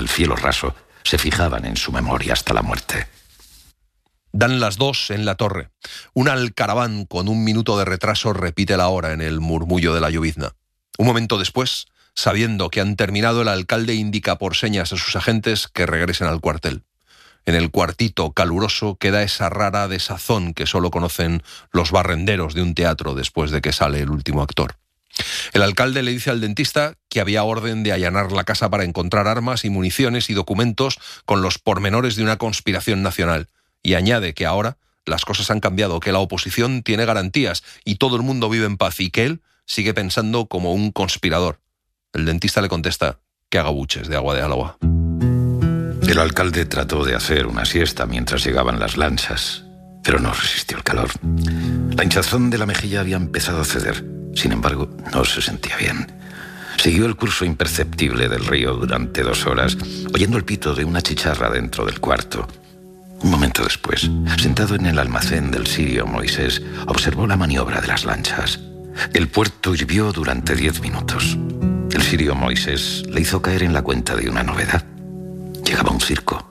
del cielo raso se fijaban en su memoria hasta la muerte. Dan las 2 en la torre. Un alcaraván con 1 minuto de retraso repite la hora en el murmullo de la llovizna. Un momento después, sabiendo que han terminado, el alcalde indica por señas a sus agentes que regresen al cuartel. En el cuartito caluroso queda esa rara desazón que solo conocen los barrenderos de un teatro después de que sale el último actor. El alcalde le dice al dentista que había orden de allanar la casa para encontrar armas y municiones y documentos con los pormenores de una conspiración nacional. Y añade que ahora las cosas han cambiado, que la oposición tiene garantías y todo el mundo vive en paz y que él sigue pensando como un conspirador. El dentista le contesta que haga buches de agua de Álava. El alcalde trató de hacer una siesta mientras llegaban las lanchas, pero no resistió el calor. La hinchazón de la mejilla había empezado a ceder. Sin embargo, no se sentía bien. Siguió el curso imperceptible del río durante 2 horas, oyendo el pito de una chicharra dentro del cuarto. Un momento después, sentado en el almacén del sirio Moisés, observó la maniobra de las lanchas. El puerto hirvió durante 10 minutos. El sirio Moisés le hizo caer en la cuenta de una novedad. Llegaba un circo.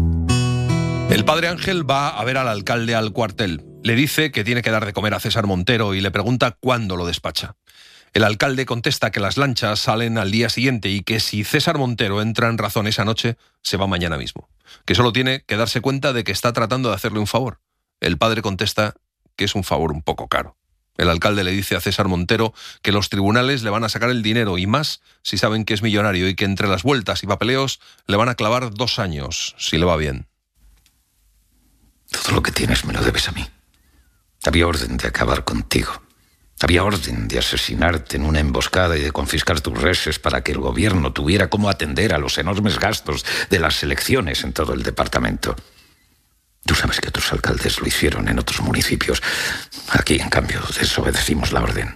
El padre Ángel va a ver al alcalde al cuartel. Le dice que tiene que dar de comer a César Montero y le pregunta cuándo lo despacha. El alcalde contesta que las lanchas salen al día siguiente y que si César Montero entra en razón esa noche, se va mañana mismo. Que solo tiene que darse cuenta de que está tratando de hacerle un favor. El padre contesta que es un favor un poco caro. El alcalde le dice a César Montero que los tribunales le van a sacar el dinero y más si saben que es millonario y que entre las vueltas y papeleos le van a clavar 2 años, si le va bien. Todo lo que tienes me lo debes a mí. Había orden de acabar contigo. Había orden de asesinarte en una emboscada y de confiscar tus reses para que el gobierno tuviera cómo atender a los enormes gastos de las elecciones en todo el departamento. Tú sabes que otros alcaldes lo hicieron en otros municipios. Aquí, en cambio, desobedecimos la orden.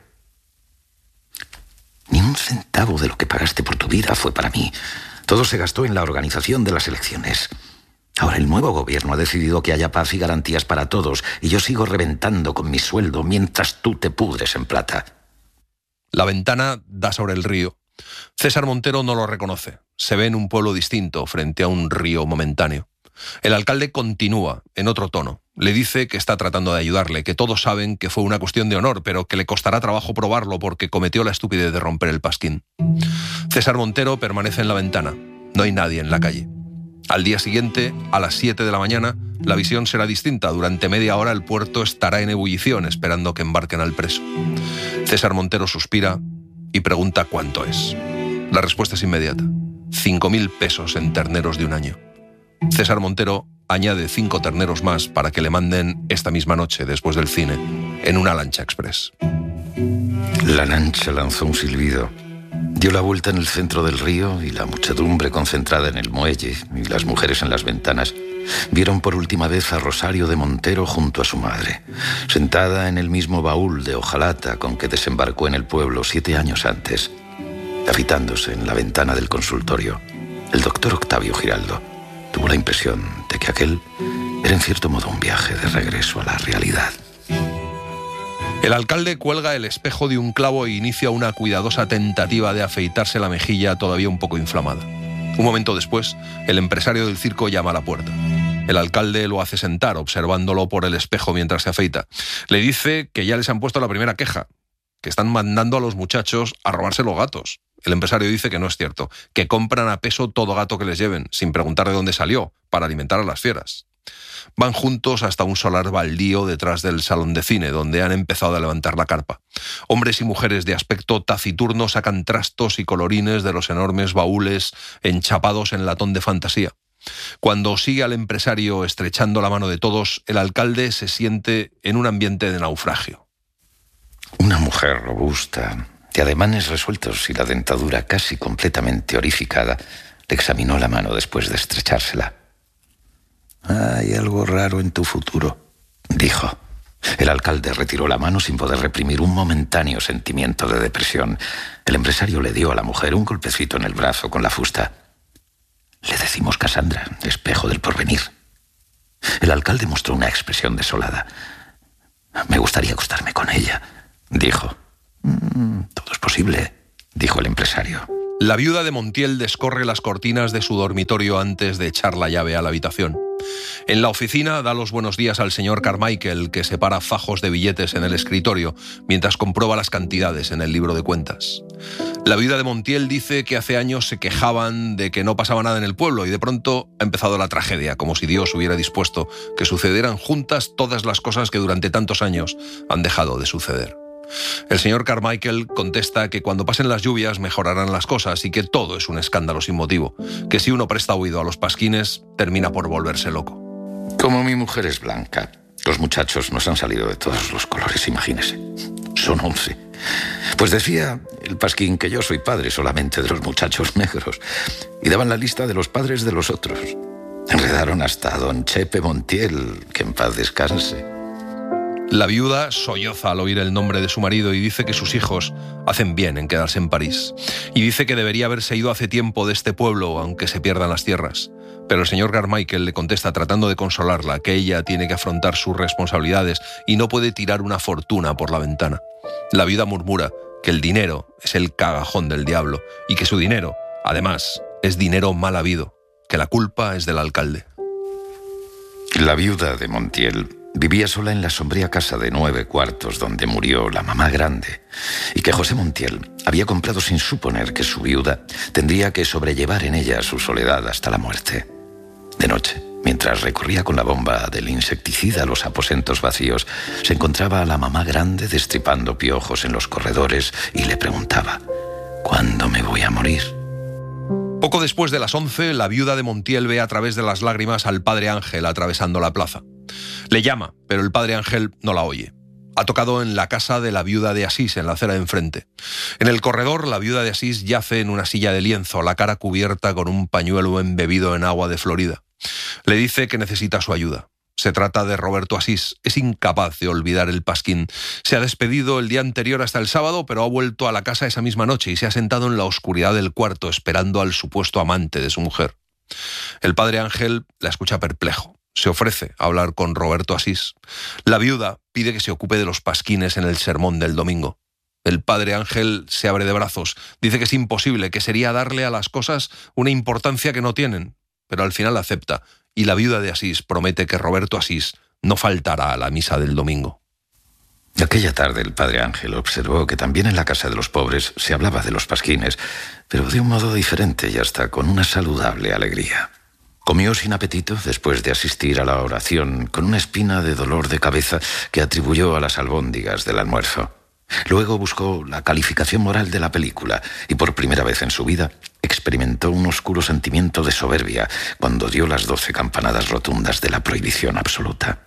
Ni un centavo de lo que pagaste por tu vida fue para mí. Todo se gastó en la organización de las elecciones. Ahora el nuevo gobierno ha decidido que haya paz y garantías para todos, y yo sigo reventando con mi sueldo mientras tú te pudres en plata. La ventana da sobre el río. César Montero no lo reconoce. Se ve en un pueblo distinto, frente a un río momentáneo. El alcalde continúa, en otro tono. Le dice que está tratando de ayudarle, que todos saben que fue una cuestión de honor, pero que le costará trabajo probarlo porque cometió la estupidez de romper el pasquín. César Montero permanece en la ventana. No hay nadie en la calle. Al día siguiente, a las 7 de la mañana, la visión será distinta. Durante media hora el puerto estará en ebullición, esperando que embarquen al preso. César Montero suspira y pregunta cuánto es. La respuesta es inmediata. 5.000 pesos en terneros de 1 año. César Montero añade 5 terneros más para que le manden esta misma noche, después del cine, en una lancha express. La lancha lanzó un silbido. Dio la vuelta en el centro del río y la muchedumbre concentrada en el muelle y las mujeres en las ventanas vieron por última vez a Rosario de Montero junto a su madre, sentada en el mismo baúl de hojalata con que desembarcó en el pueblo 7 años antes, agitándose en la ventana del consultorio. El doctor Octavio Giraldo tuvo la impresión de que aquel era en cierto modo un viaje de regreso a la realidad. El alcalde cuelga el espejo de un clavo e inicia una cuidadosa tentativa de afeitarse la mejilla todavía un poco inflamada. Un momento después, el empresario del circo llama a la puerta. El alcalde lo hace sentar, observándolo por el espejo mientras se afeita. Le dice que ya les han puesto la primera queja, que están mandando a los muchachos a robarse los gatos. El empresario dice que no es cierto, que compran a peso todo gato que les lleven, sin preguntar de dónde salió, para alimentar a las fieras. Van juntos hasta un solar baldío detrás del salón de cine, donde han empezado a levantar la carpa. Hombres y mujeres de aspecto taciturno sacan trastos y colorines de los enormes baúles enchapados en latón de fantasía. Cuando sigue al empresario estrechando la mano de todos, el alcalde se siente en un ambiente de naufragio. Una mujer robusta, de ademanes resueltos y la dentadura casi completamente orificada, le examinó la mano después de estrechársela. «Hay algo raro en tu futuro», dijo. El alcalde retiró la mano sin poder reprimir un momentáneo sentimiento de depresión. El empresario le dio a la mujer un golpecito en el brazo con la fusta. «Le decimos Cassandra, espejo del porvenir». El alcalde mostró una expresión desolada. «Me gustaría acostarme con ella», dijo. «Todo es posible», dijo el empresario. La viuda de Montiel descorre las cortinas de su dormitorio antes de echar la llave a la habitación. En la oficina da los buenos días al señor Carmichael, que separa fajos de billetes en el escritorio mientras comprueba las cantidades en el libro de cuentas. La viuda de Montiel dice que hace años se quejaban de que no pasaba nada en el pueblo y de pronto ha empezado la tragedia, como si Dios hubiera dispuesto que sucedieran juntas todas las cosas que durante tantos años han dejado de suceder. El señor Carmichael contesta que cuando pasen las lluvias mejorarán las cosas y que todo es un escándalo sin motivo, que si uno presta oído a los pasquines termina por volverse loco. Como mi mujer es blanca, los muchachos nos han salido de todos los colores, imagínese. Son 11. Pues decía el pasquín que yo soy padre solamente de los muchachos negros y daban la lista de los padres de los otros. Enredaron hasta a don Chepe Montiel, que en paz descanse. La viuda solloza al oír el nombre de su marido y dice que sus hijos hacen bien en quedarse en París. Y dice que debería haberse ido hace tiempo de este pueblo, aunque se pierdan las tierras. Pero el señor Carmichael le contesta, tratando de consolarla, que ella tiene que afrontar sus responsabilidades y no puede tirar una fortuna por la ventana. La viuda murmura que el dinero es el cagajón del diablo y que su dinero, además, es dinero mal habido, que la culpa es del alcalde. La viuda de Montiel vivía sola en la sombría casa de 9 cuartos donde murió la mamá grande y que José Montiel había comprado sin suponer que su viuda tendría que sobrellevar en ella su soledad hasta la muerte. De noche, mientras recorría con la bomba del insecticida los aposentos vacíos, se encontraba a la mamá grande destripando piojos en los corredores y le preguntaba: ¿cuándo me voy a morir? Poco después de las 11, la viuda de Montiel ve a través de las lágrimas al padre Ángel atravesando la plaza. Le llama, pero el padre Ángel no la oye. Ha tocado en la casa de la viuda de Asís, en la acera de enfrente. En el corredor, la viuda de Asís yace en una silla de lienzo, la cara cubierta con un pañuelo embebido en agua de Florida. Le dice que necesita su ayuda. Se trata de Roberto Asís. Es incapaz de olvidar el pasquín. Se ha despedido el día anterior hasta el sábado, pero ha vuelto a la casa esa misma noche y se ha sentado en la oscuridad del cuarto esperando al supuesto amante de su mujer. El padre Ángel la escucha perplejo. Se ofrece a hablar con Roberto Asís. La viuda pide que se ocupe de los pasquines en el sermón del domingo. El padre Ángel se abre de brazos. Dice que es imposible, que sería darle a las cosas una importancia que no tienen. Pero al final acepta, y la viuda de Asís promete que Roberto Asís no faltará a la misa del domingo. Aquella tarde el padre Ángel observó que también en la casa de los pobres se hablaba de los pasquines, pero de un modo diferente y hasta con una saludable alegría. Comió sin apetito después de asistir a la oración con una espina de dolor de cabeza que atribuyó a las albóndigas del almuerzo. Luego buscó la calificación moral de la película y por primera vez en su vida experimentó un oscuro sentimiento de soberbia cuando dio las 12 campanadas rotundas de la prohibición absoluta.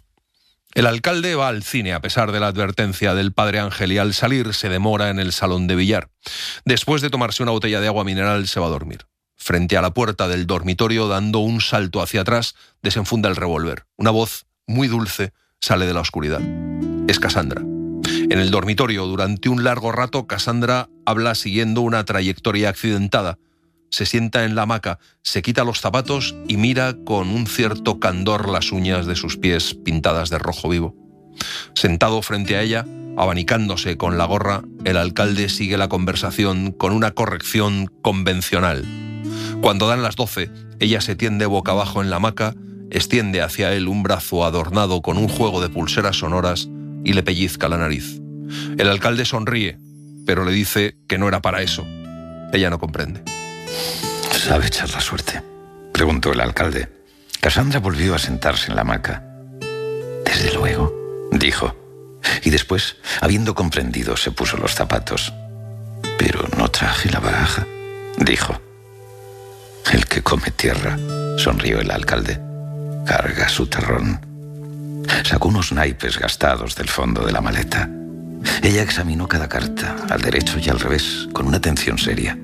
El alcalde va al cine a pesar de la advertencia del padre Ángel y al salir se demora en el salón de billar. Después de tomarse una botella de agua mineral se va a dormir. Frente a la puerta del dormitorio, dando un salto hacia atrás, desenfunda el revólver. Una voz muy dulce sale de la oscuridad. Es Cassandra. En el dormitorio, durante un largo rato, Cassandra habla siguiendo una trayectoria accidentada. Se sienta en la hamaca, se quita los zapatos y mira con un cierto candor las uñas de sus pies pintadas de rojo vivo. Sentado frente a ella, abanicándose con la gorra, el alcalde sigue la conversación con una corrección convencional. Cuando dan las 12, ella se tiende boca abajo en la hamaca, extiende hacia él un brazo adornado con un juego de pulseras sonoras y le pellizca la nariz. El alcalde sonríe, pero le dice que no era para eso. Ella no comprende. ¿Sabe echar la suerte?, preguntó el alcalde. Cassandra volvió a sentarse en la hamaca. Desde luego, dijo. Y después, habiendo comprendido, se puso los zapatos. Pero no traje la baraja, dijo. El que come tierra, sonrió el alcalde. Carga su terrón. Sacó unos naipes gastados del fondo de la maleta. Ella examinó cada carta, al derecho y al revés, con una atención seria.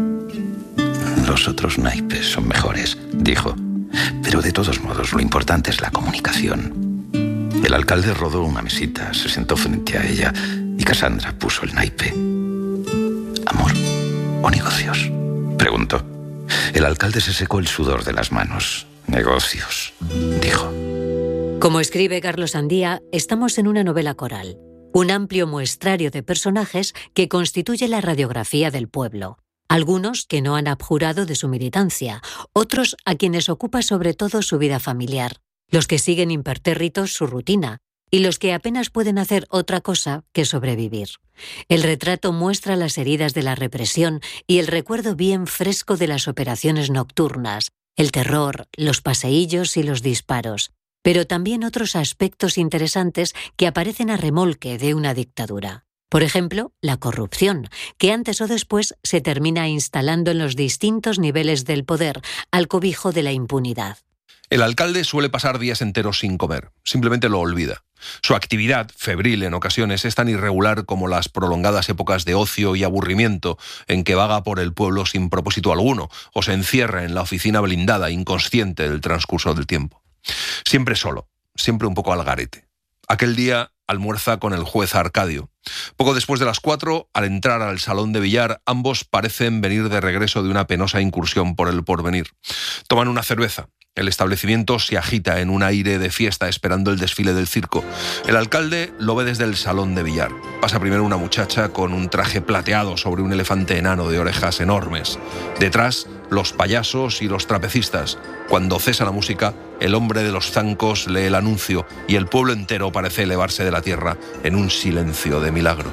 Los otros naipes son mejores, dijo. Pero de todos modos, lo importante es la comunicación. El alcalde rodó una mesita, se sentó frente a ella y Cassandra puso el naipe. ¿Amor o negocios?, preguntó. El alcalde se secó el sudor de las manos. Negocios, dijo. Como escribe Carlos Andía, estamos en una novela coral, un amplio muestrario de personajes que constituye la radiografía del pueblo. Algunos que no han abjurado de su militancia, otros a quienes ocupa sobre todo su vida familiar, los que siguen impertérritos su rutina y los que apenas pueden hacer otra cosa que sobrevivir. El retrato muestra las heridas de la represión y el recuerdo bien fresco de las operaciones nocturnas, el terror, los paseillos y los disparos, pero también otros aspectos interesantes que aparecen a remolque de una dictadura. Por ejemplo, la corrupción, que antes o después se termina instalando en los distintos niveles del poder al cobijo de la impunidad. El alcalde suele pasar días enteros sin comer, simplemente lo olvida. Su actividad, febril en ocasiones, es tan irregular como las prolongadas épocas de ocio y aburrimiento en que vaga por el pueblo sin propósito alguno o se encierra en la oficina blindada, inconsciente del transcurso del tiempo. Siempre solo, siempre un poco al garete. Aquel día almuerza con el juez Arcadio. Poco después de las 4, al entrar al salón de billar, ambos parecen venir de regreso de una penosa incursión por el porvenir. Toman una cerveza. El establecimiento se agita en un aire de fiesta esperando el desfile del circo. El alcalde lo ve desde el salón de billar. Pasa primero una muchacha con un traje plateado sobre un elefante enano de orejas enormes. Detrás, los payasos y los trapecistas. Cuando cesa la música, el hombre de los zancos lee el anuncio y el pueblo entero parece elevarse de la tierra en un silencio de milagro.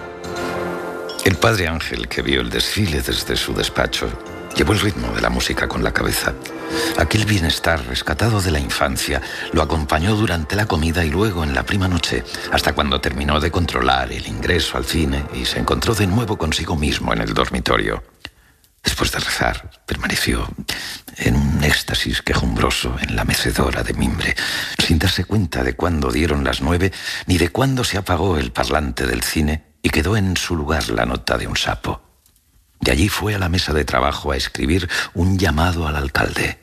El padre Ángel, que vio el desfile desde su despacho, llevó el ritmo de la música con la cabeza. Aquel bienestar rescatado de la infancia lo acompañó durante la comida y luego en la prima noche, hasta cuando terminó de controlar el ingreso al cine y se encontró de nuevo consigo mismo en el dormitorio. Después de rezar, permaneció en un éxtasis quejumbroso en la mecedora de mimbre, sin darse cuenta de cuándo dieron las 9 ni de cuándo se apagó el parlante del cine y quedó en su lugar la nota de un sapo. De allí fue a la mesa de trabajo a escribir un llamado al alcalde.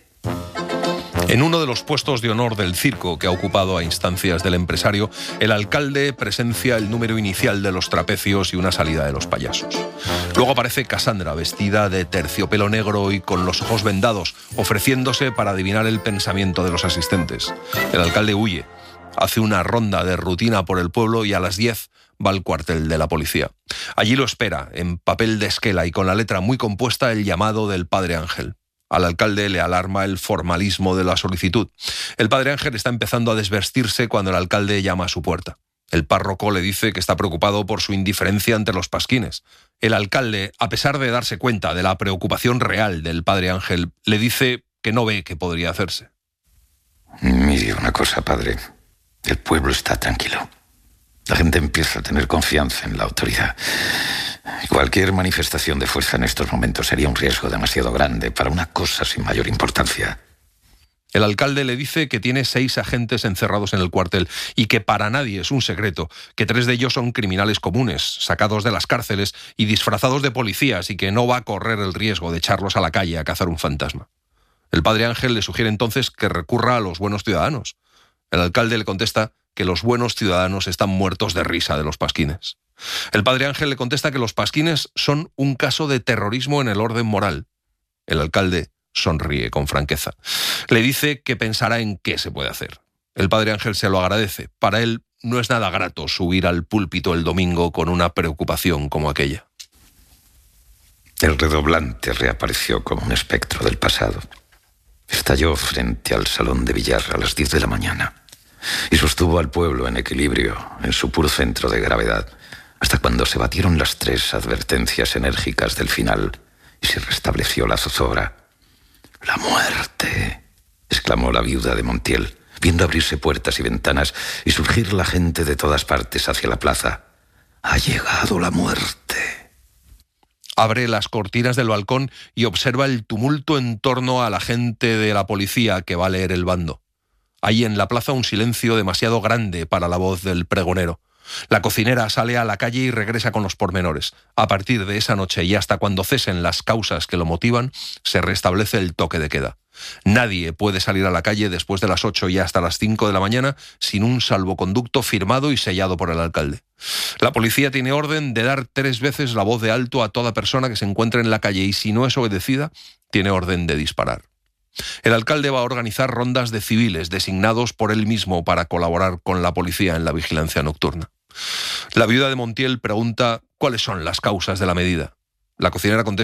En uno de los puestos de honor del circo que ha ocupado a instancias del empresario, el alcalde presencia el número inicial de los trapecios y una salida de los payasos. Luego aparece Cassandra, vestida de terciopelo negro y con los ojos vendados, ofreciéndose para adivinar el pensamiento de los asistentes. El alcalde huye, hace una ronda de rutina por el pueblo y a las 10 va al cuartel de la policía. Allí lo espera, en papel de esquela y con la letra muy compuesta, el llamado del padre Ángel. Al alcalde le alarma el formalismo de la solicitud. El padre Ángel está empezando a desvestirse cuando el alcalde llama a su puerta. El párroco le dice que está preocupado por su indiferencia ante los pasquines. El alcalde, a pesar de darse cuenta de la preocupación real del padre Ángel, le dice que no ve qué podría hacerse. Mire una cosa, padre. El pueblo está tranquilo. La gente empieza a tener confianza en la autoridad. Cualquier manifestación de fuerza en estos momentos sería un riesgo demasiado grande para una cosa sin mayor importancia. El alcalde le dice que tiene 6 agentes encerrados en el cuartel y que para nadie es un secreto que 3 de ellos son criminales comunes, sacados de las cárceles y disfrazados de policías y que no va a correr el riesgo de echarlos a la calle a cazar un fantasma. El padre Ángel le sugiere entonces que recurra a los buenos ciudadanos. El alcalde le contesta que los buenos ciudadanos están muertos de risa de los pasquines. El padre Ángel le contesta que los pasquines son un caso de terrorismo en el orden moral. El alcalde sonríe con franqueza. Le dice que pensará en qué se puede hacer. El padre Ángel se lo agradece. Para él no es nada grato subir al púlpito el domingo con una preocupación como aquella. El redoblante reapareció como un espectro del pasado. Estalló frente al salón de billar a las 10 de la mañana y sostuvo al pueblo en equilibrio, en su puro centro de gravedad, hasta cuando se batieron las 3 advertencias enérgicas del final y se restableció la zozobra. «¡La muerte!», exclamó la viuda de Montiel, viendo abrirse puertas y ventanas y surgir la gente de todas partes hacia la plaza. «¡Ha llegado la muerte!». Abre las cortinas del balcón y observa el tumulto en torno a la gente de la policía que va a leer el bando. Hay en la plaza un silencio demasiado grande para la voz del pregonero. La cocinera sale a la calle y regresa con los pormenores. A partir de esa noche y hasta cuando cesen las causas que lo motivan, se restablece el toque de queda. Nadie puede salir a la calle después de las 8 y hasta las 5 de la mañana sin un salvoconducto firmado y sellado por el alcalde. La policía tiene orden de dar 3 veces la voz de alto a toda persona que se encuentre en la calle y si no es obedecida, tiene orden de disparar. El alcalde va a organizar rondas de civiles designados por él mismo para colaborar con la policía en la vigilancia nocturna. La viuda de Montiel pregunta cuáles son las causas de la medida. La cocinera contesta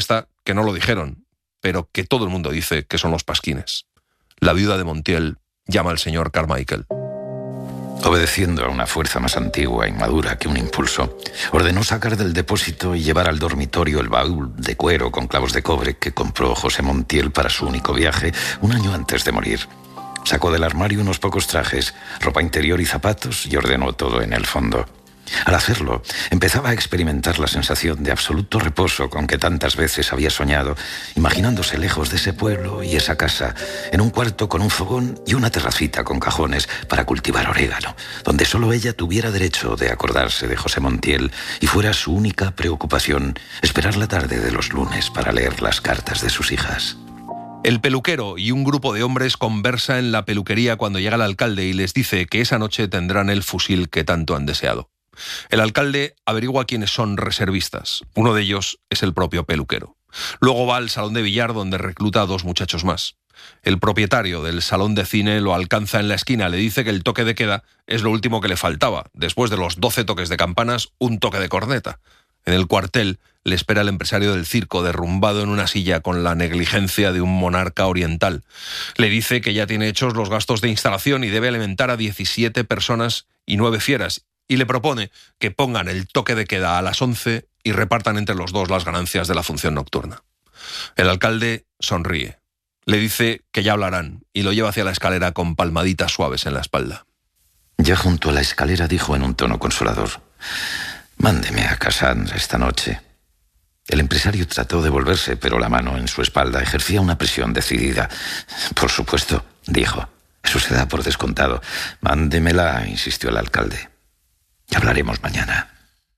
que no lo dijeron, pero que todo el mundo dice que son los pasquines. La viuda de Montiel llama al señor Carmichael. Obedeciendo a una fuerza más antigua y madura que un impulso, ordenó sacar del depósito y llevar al dormitorio el baúl de cuero con clavos de cobre que compró José Montiel para su único viaje un año antes de morir. Sacó del armario unos pocos trajes, ropa interior y zapatos y ordenó todo en el fondo. Al hacerlo, empezaba a experimentar la sensación de absoluto reposo con que tantas veces había soñado, imaginándose lejos de ese pueblo y esa casa, en un cuarto con un fogón y una terracita con cajones para cultivar orégano, donde solo ella tuviera derecho de acordarse de José Montiel y fuera su única preocupación esperar la tarde de los lunes para leer las cartas de sus hijas. El peluquero y un grupo de hombres conversa en la peluquería cuando llega el alcalde y les dice que esa noche tendrán el fusil que tanto han deseado. El alcalde averigua quiénes son reservistas. Uno de ellos es el propio peluquero. Luego va al salón de billar donde recluta a 2 muchachos más. El propietario del salón de cine lo alcanza en la esquina, le dice que el toque de queda es lo último que le faltaba. Después de los 12 toques de campanas, un toque de corneta. En el cuartel le espera el empresario del circo, derrumbado en una silla con la negligencia de un monarca oriental. Le dice que ya tiene hechos los gastos de instalación y debe alimentar a 17 personas y 9 fieras, y le propone que pongan el toque de queda a las 11 y repartan entre los dos las ganancias de la función nocturna. El alcalde sonríe. Le dice que ya hablarán y lo lleva hacia la escalera con palmaditas suaves en la espalda. Ya junto a la escalera dijo en un tono consolador: «Mándeme a Cassandra esta noche». El empresario trató de volverse, pero la mano en su espalda ejercía una presión decidida. «Por supuesto», dijo. «Eso se da por descontado. Mándemela», insistió el alcalde. «Ya hablaremos mañana».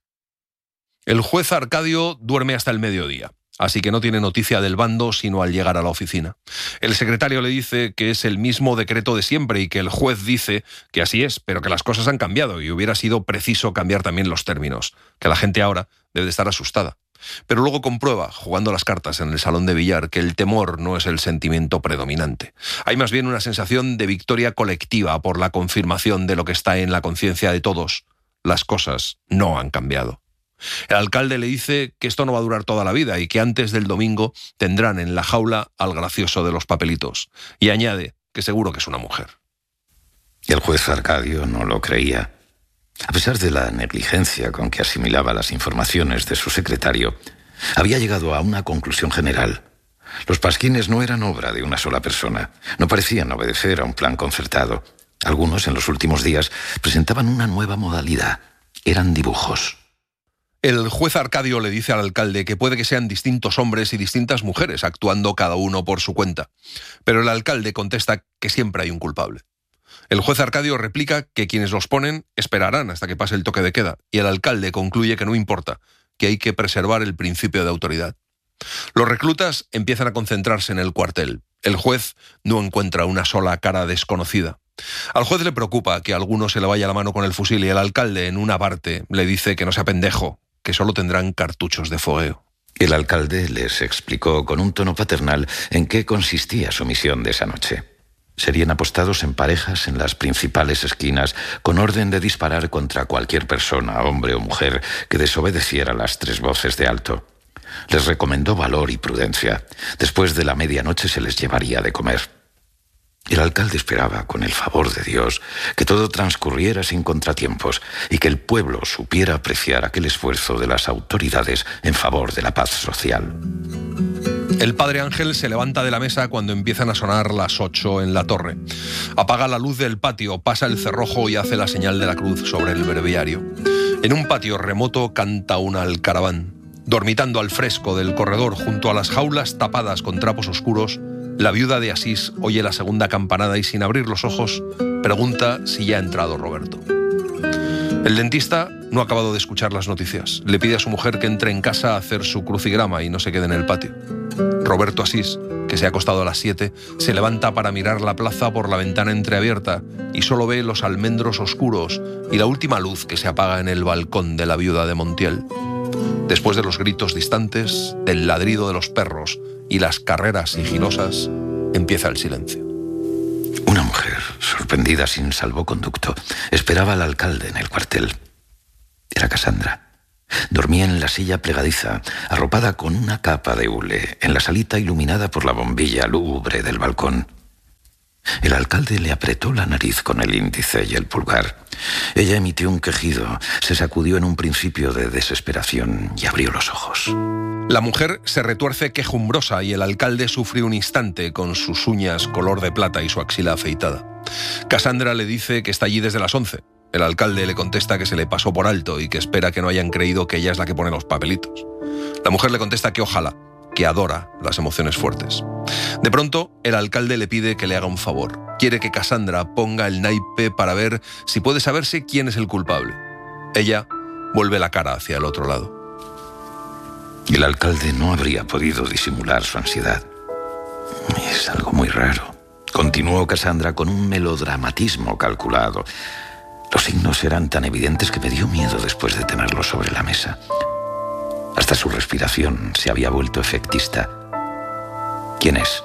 El juez Arcadio duerme hasta el mediodía, así que no tiene noticia del bando sino al llegar a la oficina. El secretario le dice que es el mismo decreto de siempre y que el juez dice que así es, pero que las cosas han cambiado y hubiera sido preciso cambiar también los términos, que la gente ahora debe de estar asustada. Pero luego comprueba, jugando las cartas en el salón de billar, que el temor no es el sentimiento predominante. Hay más bien una sensación de victoria colectiva por la confirmación de lo que está en la conciencia de todos. Las cosas no han cambiado. El alcalde le dice que esto no va a durar toda la vida y que antes del domingo tendrán en la jaula al gracioso de los papelitos. Y añade que seguro que es una mujer. El juez Arcadio no lo creía. A pesar de la negligencia con que asimilaba las informaciones de su secretario, había llegado a una conclusión general. Los pasquines no eran obra de una sola persona. No parecían obedecer a un plan concertado. Algunos, en los últimos días, presentaban una nueva modalidad. Eran dibujos. El juez Arcadio le dice al alcalde que puede que sean distintos hombres y distintas mujeres, actuando cada uno por su cuenta. Pero el alcalde contesta que siempre hay un culpable. El juez Arcadio replica que quienes los ponen esperarán hasta que pase el toque de queda, y el alcalde concluye que no importa, que hay que preservar el principio de autoridad. Los reclutas empiezan a concentrarse en el cuartel. El juez no encuentra una sola cara desconocida. Al juez le preocupa que a alguno se le vaya la mano con el fusil y el alcalde, en una parte, le dice que no sea pendejo, que solo tendrán cartuchos de fogueo. El alcalde les explicó con un tono paternal en qué consistía su misión de esa noche. Serían apostados en parejas en las principales esquinas con orden de disparar contra cualquier persona, hombre o mujer, que desobedeciera las 3 voces de alto. Les recomendó valor y prudencia. Después de la medianoche se les llevaría de comer. El alcalde esperaba, con el favor de Dios, que todo transcurriera sin contratiempos y que el pueblo supiera apreciar aquel esfuerzo de las autoridades en favor de la paz social. El padre Ángel se levanta de la mesa cuando empiezan a sonar las 8 en la torre. Apaga la luz del patio, pasa el cerrojo y hace la señal de la cruz sobre el breviario. En un patio remoto canta un alcaraván. Dormitando al fresco del corredor junto a las jaulas tapadas con trapos oscuros, la viuda de Asís oye la segunda campanada y, sin abrir los ojos, pregunta si ya ha entrado Roberto. El dentista no ha acabado de escuchar las noticias. Le pide a su mujer que entre en casa a hacer su crucigrama y no se quede en el patio. Roberto Asís, que se ha acostado a las 7, se levanta para mirar la plaza por la ventana entreabierta y solo ve los almendros oscuros y la última luz que se apaga en el balcón de la viuda de Montiel. Después de los gritos distantes, del ladrido de los perros y las carreras sigilosas, empieza el silencio. Una mujer, sorprendida sin salvoconducto, esperaba al alcalde en el cuartel. Era Cassandra. Dormía en la silla plegadiza, arropada con una capa de hule, en la salita iluminada por la bombilla lúgubre del balcón. El alcalde le apretó la nariz con el índice y el pulgar. Ella emitió un quejido, se sacudió en un principio de desesperación y abrió los ojos. La mujer se retuerce quejumbrosa y el alcalde sufre un instante con sus uñas color de plata y su axila afeitada. Cassandra le dice que está allí desde las 11. El alcalde le contesta que se le pasó por alto y que espera que no hayan creído que ella es la que pone los papelitos. La mujer le contesta que ojalá, que adora las emociones fuertes. De pronto, el alcalde le pide que le haga un favor. Quiere que Cassandra ponga el naipe para ver si puede saberse quién es el culpable. Ella vuelve la cara hacia el otro lado. El alcalde no habría podido disimular su ansiedad. Es algo muy raro, continuó Cassandra con un melodramatismo calculado. Los signos eran tan evidentes que me dio miedo después de tenerlos sobre la mesa. Hasta su respiración se había vuelto efectista. ¿Quién es?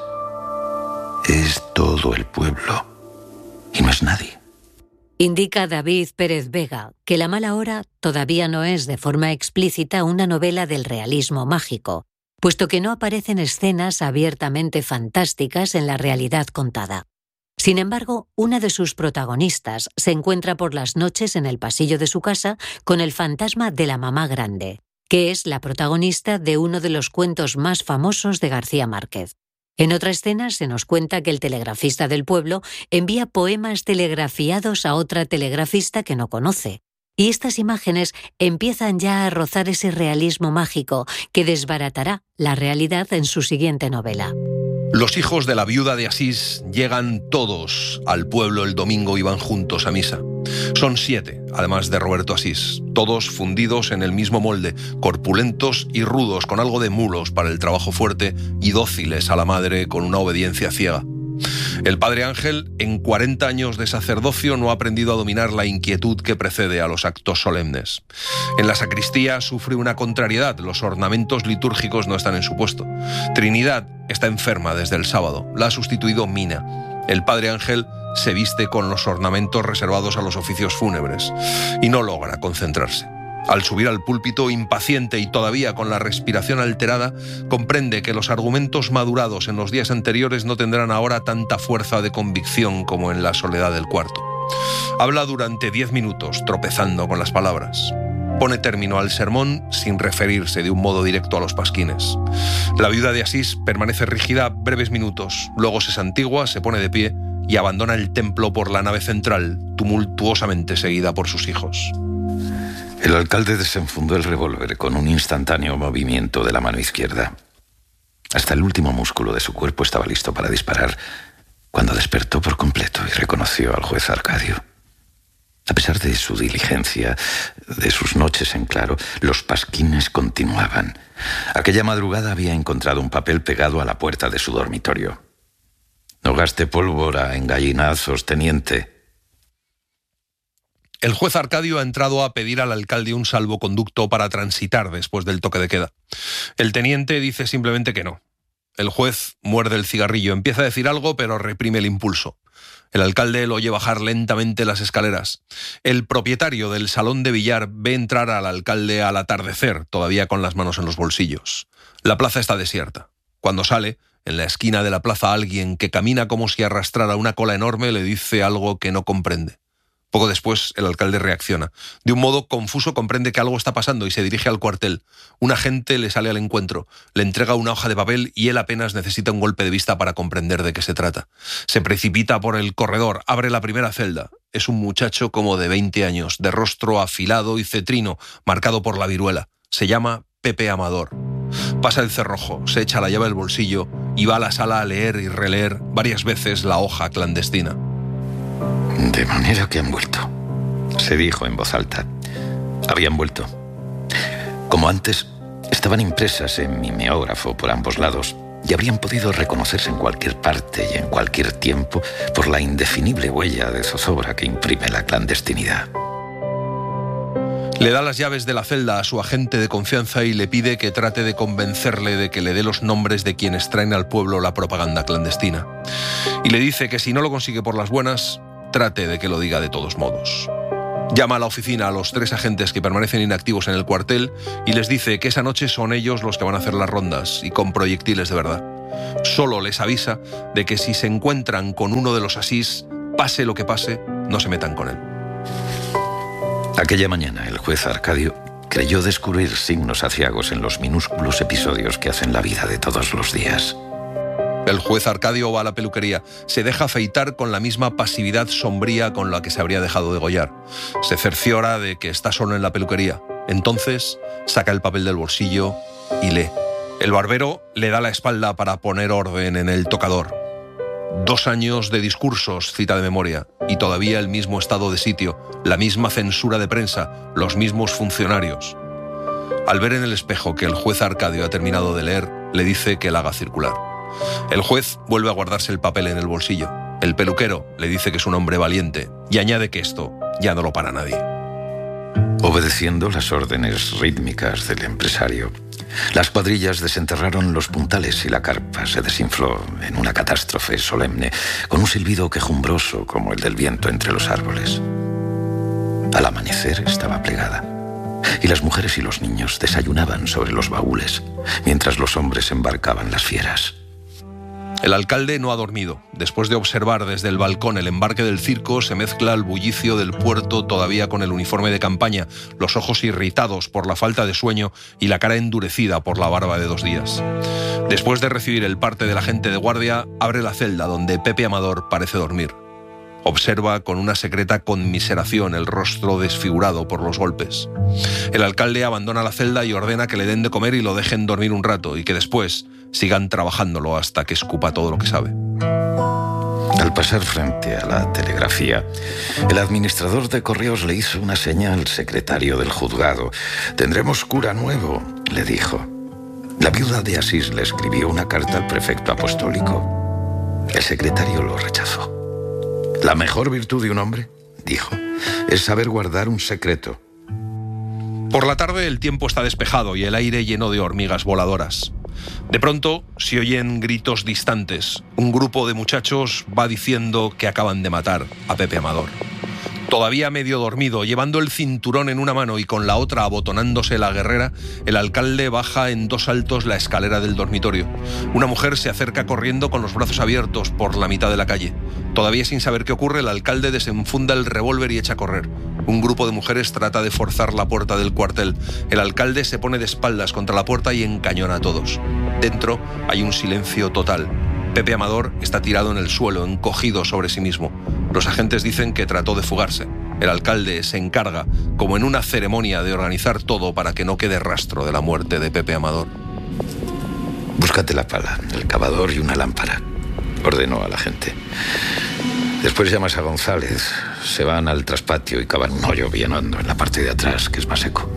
Es todo el pueblo. Y no es nadie. Indica David Pérez Vega que La mala hora todavía no es de forma explícita una novela del realismo mágico, puesto que no aparecen escenas abiertamente fantásticas en la realidad contada. Sin embargo, una de sus protagonistas se encuentra por las noches en el pasillo de su casa con el fantasma de la mamá grande, que es la protagonista de uno de los cuentos más famosos de García Márquez. En otra escena se nos cuenta que el telegrafista del pueblo envía poemas telegrafiados a otra telegrafista que no conoce. Y estas imágenes empiezan ya a rozar ese realismo mágico que desbaratará la realidad en su siguiente novela. Los hijos de la viuda de Asís llegan todos al pueblo el domingo y van juntos a misa. Son 7, además de Roberto Asís, todos fundidos en el mismo molde, corpulentos y rudos, con algo de mulos para el trabajo fuerte y dóciles a la madre con una obediencia ciega. El padre Ángel, en 40 años de sacerdocio, no ha aprendido a dominar la inquietud que precede a los actos solemnes. En la sacristía sufre una contrariedad, los ornamentos litúrgicos no están en su puesto. Trinidad está enferma desde el sábado, la ha sustituido Mina. El padre Ángel se viste con los ornamentos reservados a los oficios fúnebres y no logra concentrarse. Al subir al púlpito, impaciente y todavía con la respiración alterada, comprende que los argumentos madurados en los días anteriores no tendrán ahora tanta fuerza de convicción como en la soledad del cuarto. Habla durante 10 minutos, tropezando con las palabras. Pone término al sermón sin referirse de un modo directo a los pasquines. La viuda de Asís permanece rígida breves minutos, luego se santigua, se pone de pie y abandona el templo por la nave central, tumultuosamente seguida por sus hijos. El alcalde desenfundó el revólver con un instantáneo movimiento de la mano izquierda. Hasta el último músculo de su cuerpo estaba listo para disparar, cuando despertó por completo y reconoció al juez Arcadio. A pesar de su diligencia, de sus noches en claro, los pasquines continuaban. Aquella madrugada había encontrado un papel pegado a la puerta de su dormitorio. «No gaste pólvora en gallinazos, teniente». El juez Arcadio ha entrado a pedir al alcalde un salvoconducto para transitar después del toque de queda. El teniente dice simplemente que no. El juez muerde el cigarrillo, empieza a decir algo, pero reprime el impulso. El alcalde lo oye bajar lentamente las escaleras. El propietario del salón de billar ve entrar al alcalde al atardecer, todavía con las manos en los bolsillos. La plaza está desierta. Cuando sale, en la esquina de la plaza, alguien que camina como si arrastrara una cola enorme le dice algo que no comprende. Poco después, el alcalde reacciona. De un modo confuso comprende que algo está pasando y se dirige al cuartel. Un agente le sale al encuentro, le entrega una hoja de papel y él apenas necesita un golpe de vista para comprender de qué se trata. Se precipita por el corredor, abre la primera celda. Es un muchacho como de 20 años, de rostro afilado y cetrino, marcado por la viruela. Se llama Pepe Amador. Pasa el cerrojo, se echa la llave al bolsillo y va a la sala a leer y releer varias veces la hoja clandestina. De manera que han vuelto, se dijo en voz alta. Habían vuelto. Como antes, estaban impresas en mimeógrafo por ambos lados y habrían podido reconocerse en cualquier parte y en cualquier tiempo por la indefinible huella de zozobra que imprime la clandestinidad. Le da las llaves de la celda a su agente de confianza y le pide que trate de convencerle de que le dé los nombres de quienes traen al pueblo la propaganda clandestina. Y le dice que si no lo consigue por las buenas, trate de que lo diga de todos modos. Llama a la oficina a los 3 agentes que permanecen inactivos en el cuartel y les dice que esa noche son ellos los que van a hacer las rondas y con proyectiles de verdad. Solo les avisa de que si se encuentran con uno de los asís, pase lo que pase, no se metan con él. Aquella mañana el juez Arcadio creyó descubrir signos aciagos en los minúsculos episodios que hacen la vida de todos los días. El juez Arcadio va a la peluquería, se deja afeitar con la misma pasividad sombría con la que se habría dejado degollar. Se cerciora de que está solo en la peluquería. Entonces saca el papel del bolsillo y lee. El barbero le da la espalda para poner orden en el tocador. 2 años de discursos, cita de memoria, y todavía el mismo estado de sitio, la misma censura de prensa, los mismos funcionarios. Al ver en el espejo que el juez Arcadio ha terminado de leer, le dice que la haga circular. El juez vuelve a guardarse el papel en el bolsillo. El peluquero le dice que es un hombre valiente y añade que esto ya no lo para nadie. Obedeciendo las órdenes rítmicas del empresario, las cuadrillas desenterraron los puntales y la carpa se desinfló en una catástrofe solemne, con un silbido quejumbroso como el del viento entre los árboles. Al amanecer estaba plegada, y las mujeres y los niños desayunaban sobre los baúles, mientras los hombres embarcaban las fieras. El alcalde no ha dormido. Después de observar desde el balcón el embarque del circo, se mezcla el bullicio del puerto todavía con el uniforme de campaña, los ojos irritados por la falta de sueño y la cara endurecida por la barba de 2 días. Después de recibir el parte del agente de guardia, abre la celda donde Pepe Amador parece dormir. Observa con una secreta conmiseración el rostro desfigurado por los golpes. El alcalde abandona la celda y ordena que le den de comer y lo dejen dormir un rato y que después sigan trabajándolo hasta que escupa todo lo que sabe. Al pasar frente a la telegrafía, el administrador de correos le hizo una seña al secretario del juzgado. «Tendremos cura nuevo», le dijo. La viuda de Asís le escribió una carta al prefecto apostólico. El secretario lo rechazó. «La mejor virtud de un hombre», dijo, «es saber guardar un secreto». Por la tarde el tiempo está despejado y el aire lleno de hormigas voladoras. De pronto se oyen gritos distantes. Un grupo de muchachos va diciendo que acaban de matar a Pepe Amador. Todavía medio dormido, llevando el cinturón en una mano y con la otra abotonándose la guerrera, el alcalde baja en 2 saltos la escalera del dormitorio. Una mujer se acerca corriendo con los brazos abiertos por la mitad de la calle. Todavía sin saber qué ocurre, el alcalde desenfunda el revólver y echa a correr. Un grupo de mujeres trata de forzar la puerta del cuartel. El alcalde se pone de espaldas contra la puerta y encañona a todos. Dentro hay un silencio total. Pepe Amador está tirado en el suelo, encogido sobre sí mismo. Los agentes dicen que trató de fugarse. El alcalde se encarga, como en una ceremonia, de organizar todo para que no quede rastro de la muerte de Pepe Amador. «Búscate la pala, el cavador y una lámpara», ordenó a la gente. «Después llamas a González. Se van al traspatio y cavan un hoyo bien hondo en la parte de atrás, que es más seco».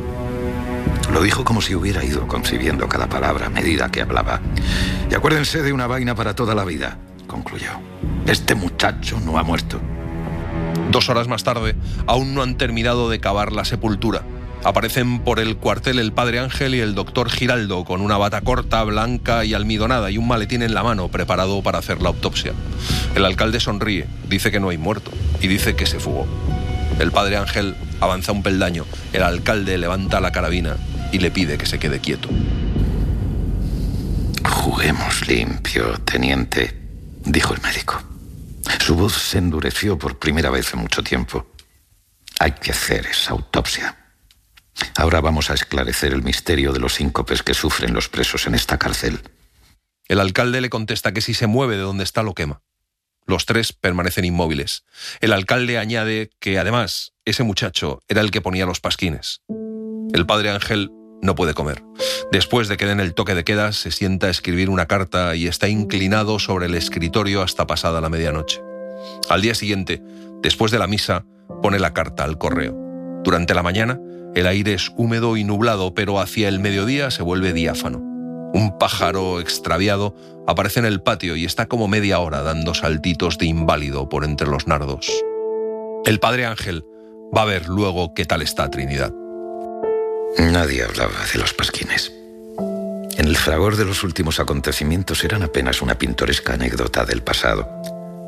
Lo dijo como si hubiera ido concibiendo cada palabra a medida que hablaba. «Y acuérdense de una vaina para toda la vida», concluyó. «Este muchacho no ha muerto». 2 horas más tarde, aún no han terminado de cavar la sepultura. Aparecen por el cuartel el padre Ángel y el doctor Giraldo con una bata corta, blanca y almidonada y un maletín en la mano preparado para hacer la autopsia. El alcalde sonríe, dice que no hay muerto y dice que se fugó. El padre Ángel avanza un peldaño, el alcalde levanta la carabina y le pide que se quede quieto. «Juguemos limpio, teniente», dijo el médico. Su voz se endureció por primera vez en mucho tiempo. «Hay que hacer esa autopsia. Ahora vamos a esclarecer el misterio de los síncopes que sufren los presos en esta cárcel». El alcalde le contesta que si se mueve de donde está lo quema. Los 3 permanecen inmóviles. El alcalde añade que, además, ese muchacho era el que ponía los pasquines. El padre Ángel no puede comer. Después de que den el toque de queda, se sienta a escribir una carta y está inclinado sobre el escritorio hasta pasada la medianoche. Al día siguiente, después de la misa, pone la carta al correo. Durante la mañana, el aire es húmedo y nublado, pero hacia el mediodía se vuelve diáfano. Un pájaro extraviado aparece en el patio y está como media hora dando saltitos de inválido por entre los nardos. El padre Ángel va a ver luego qué tal está Trinidad. Nadie hablaba de los pasquines. En el fragor de los últimos acontecimientos eran apenas una pintoresca anécdota del pasado.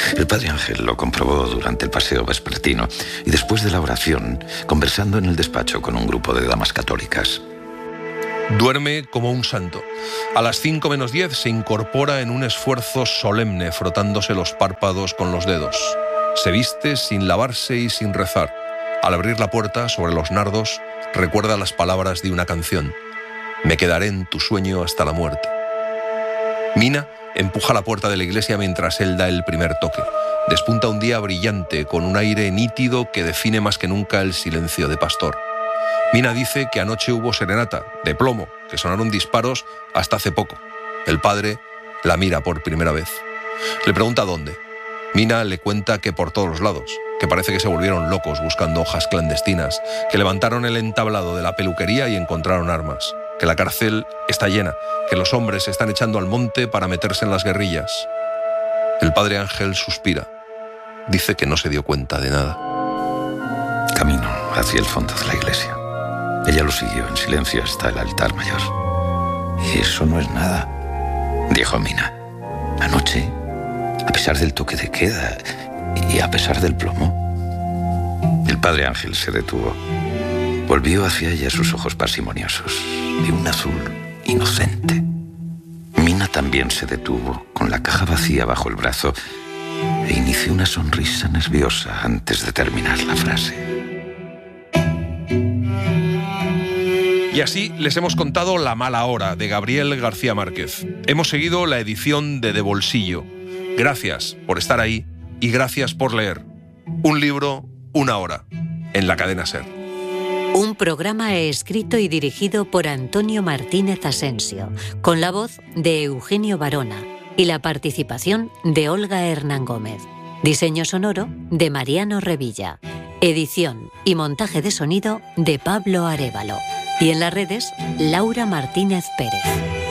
El padre Ángel lo comprobó durante el paseo vespertino y después de la oración, conversando en el despacho con un grupo de damas católicas. Duerme como un santo. A las 5 menos 10 se incorpora en un esfuerzo solemne, frotándose los párpados con los dedos. Se viste sin lavarse y sin rezar. Al abrir la puerta, sobre los nardos, recuerda las palabras de una canción. Me quedaré en tu sueño hasta la muerte. Mina empuja la puerta de la iglesia mientras él da el primer toque. Despunta un día brillante, con un aire nítido que define más que nunca el silencio de pastor. Mina dice que anoche hubo serenata, de plomo, que sonaron disparos hasta hace poco. El padre la mira por primera vez. Le pregunta dónde. Mina le cuenta que por todos los lados, que parece que se volvieron locos buscando hojas clandestinas, que levantaron el entablado de la peluquería y encontraron armas, que la cárcel está llena, que los hombres se están echando al monte para meterse en las guerrillas. El padre Ángel suspira. Dice que no se dio cuenta de nada. Camino hacia el fondo de la iglesia. Ella lo siguió en silencio hasta el altar mayor. «Eso no es nada», dijo Mina. «Anoche, a pesar del toque de queda y a pesar del plomo». El padre Ángel se detuvo. Volvió hacia ella sus ojos parsimoniosos, de un azul inocente. Mina también se detuvo, con la caja vacía bajo el brazo, e inició una sonrisa nerviosa antes de terminar la frase. Y así les hemos contado La mala hora, de Gabriel García Márquez. Hemos seguido la edición de Bolsillo. Gracias por estar ahí y gracias por leer. Un libro, una hora, en la cadena SER. Un programa escrito y dirigido por Antonio Martínez Asensio, con la voz de Eugenio Barona y la participación de Olga Hernán Gómez. Diseño sonoro de Mariano Revilla. Edición y montaje de sonido de Pablo Arévalo. Y en las redes, Laura Martínez Pérez.